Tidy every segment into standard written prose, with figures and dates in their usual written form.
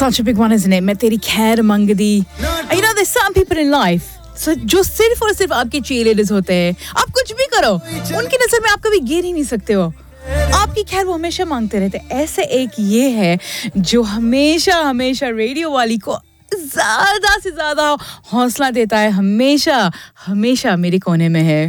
such a big one, isn't it? मैं तेरी खैर मंगदी. You know, there's some people in life जो सिर्फ और सिर्फ आपके cheerleaders होते हैं. आप कुछ भी करो, उनकी नजर में आप कभी गिर ही नहीं सकते हो. आपकी खैर वो हमेशा मांगते रहते. ऐसे एक ये है जो हमेशा हमेशा रेडियो वाली को ज़्यादा से ज़्यादा हौसला देता है. हमेशा हमेशा मेरे कोने में है.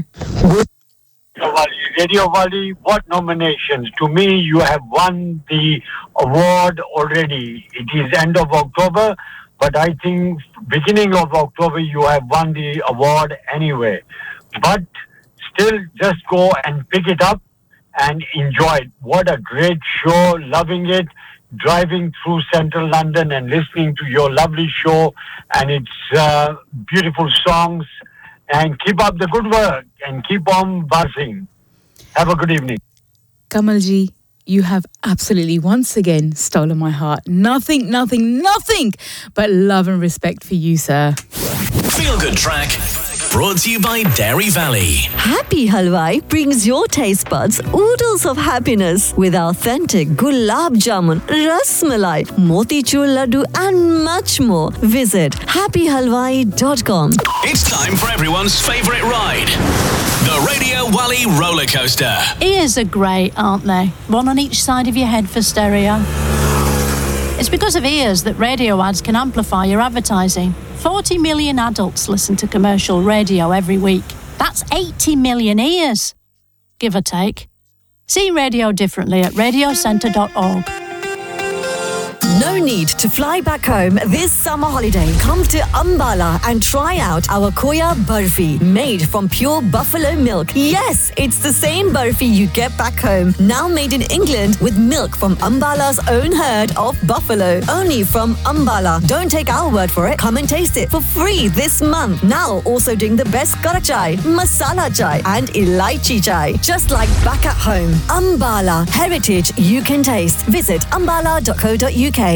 Radio Wali, what nominations? To me, you have won the award already. It is end of October, but I think beginning of October you have won the award anyway. But still, just go and pick it up and enjoy it. What a great show, loving it, driving through central London and listening to your lovely show and its beautiful songs. And keep up the good work and keep on buzzing. Have a good evening. Kamalji, you have absolutely once again stolen my heart. Nothing but love and respect for you, sir. Feel Good Track, brought to you by Dairy Valley. Happy Halwai brings your taste buds oodles of happiness with authentic gulab jamun, ras malai, motichur laddu and much more. Visit happyhalwai.com. It's time for everyone's favourite ride. The Radio Wally roller coaster. Ears are great, aren't they? One on each side of your head for stereo. It's because of ears that radio ads can amplify your advertising. 40 million adults listen to commercial radio every week. That's 80 million ears, give or take. See radio differently at radiocentre.org. No need to fly back home this summer holiday. Come to Ambala and try out our Koya Barfi, made from pure buffalo milk. Yes, it's the same barfi you get back home, now made in England with milk from Ambala's own herd of buffalo. Only from Ambala. Don't take our word for it. Come and taste it for free this month. Now also doing the best karak chai, masala chai and elaichi chai. Just like back at home. Ambala. Heritage you can taste. Visit ambala.co.uk.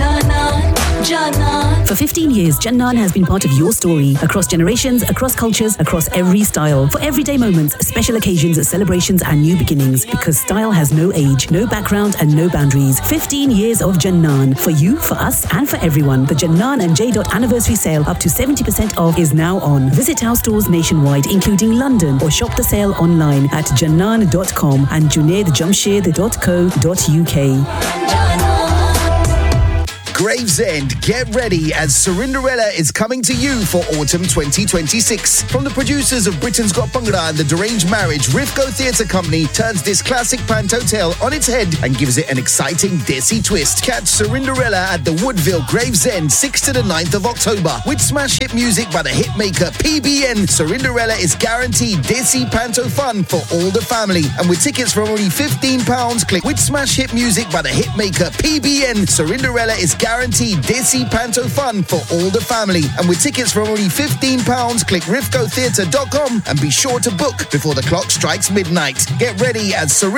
For 15 years, Jannan has been part of your story. Across generations, across cultures, across every style. For everyday moments, special occasions, celebrations and new beginnings. Because style has no age, no background and no boundaries. 15 years of Jannan. For you, for us and for everyone. The Jannan and J. anniversary sale up to 70% off is now on. Visit our stores nationwide, including London, or shop the sale online at jannan.com and junaidjamshed.co.uk. Gravesend, get ready as Serinderella is coming to you for autumn 2026. From the producers of Britain's Got Bhangra and the Deranged Marriage, Rifco Theatre Company turns this classic panto tale on its head and gives it an exciting Desi twist. Catch Serinderella at the Woodville Gravesend 6th to the 9th of October. With smash hit music by the hitmaker PBN, Serinderella is guaranteed Desi panto fun for all the family. And with tickets from only £15, click with smash hit music by the hitmaker PBN. Serinderella is guaranteed Desi panto fun for all the family. And with tickets from only £15, click rifcotheatre.com and be sure to book before the clock strikes midnight. Get ready as